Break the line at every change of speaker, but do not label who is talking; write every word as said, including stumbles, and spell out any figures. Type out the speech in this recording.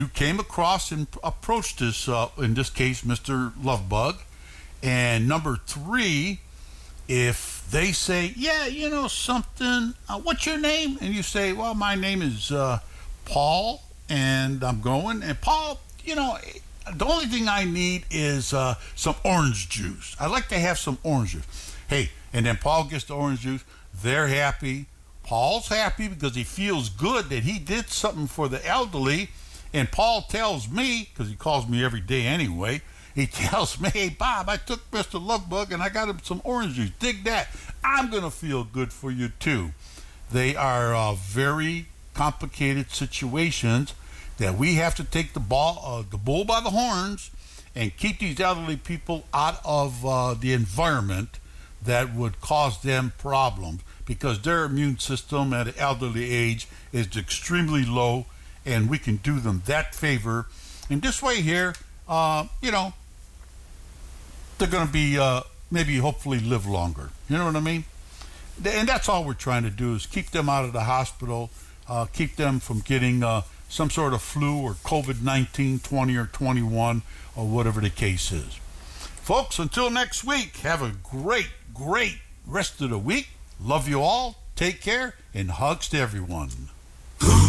came across and approached this, uh, in this case, Mister Lovebug. And number three, if they say, yeah, you know something, uh, what's your name? And you say, well, my name is uh, Paul, and I'm going. And Paul, you know, the only thing I need is uh, some orange juice. I'd like to have some orange juice. Hey, and then Paul gets the orange juice. They're happy. Paul's happy because he feels good that he did something for the elderly. And Paul tells me, because he calls me every day anyway, he tells me, hey, Bob, I took Mister Lovebug and I got him some orange juice. Dig that. I'm going to feel good for you, too. They are uh, very complicated situations that we have to take the ball, uh, the bull by the horns and keep these elderly people out of uh, the environment that would cause them problems, because their immune system at an elderly age is extremely low, and we can do them that favor. And this way here, uh, you know, they're going to be, uh, maybe hopefully live longer. You know what I mean? And that's all we're trying to do, is keep them out of the hospital, uh, keep them from getting uh, some sort of flu or COVID nineteen, twenty or twenty-one, or whatever the case is. Folks, until next week, have a great, great rest of the week. Love you all. Take care, and hugs to everyone.